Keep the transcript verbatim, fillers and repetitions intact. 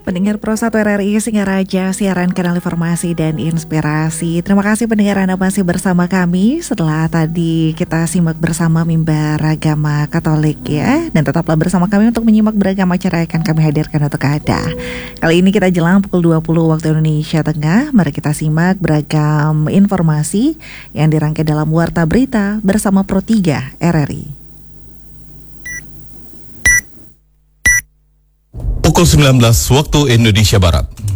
Pendengar Pro satu R R I Singaraja, siaran kanal informasi dan inspirasi. Terima kasih pendengar Anda masih bersama kami setelah tadi kita simak bersama mimbar agama Katolik ya. Dan tetaplah bersama kami untuk menyimak beragam acara yang akan kami hadirkan untuk Anda. Kali ini kita jelang pukul dua puluh waktu Indonesia Tengah. Mari kita simak beragam informasi yang dirangkai dalam Warta Berita bersama Pro tiga R R I. Pukul sembilan belas waktu Indonesia Barat.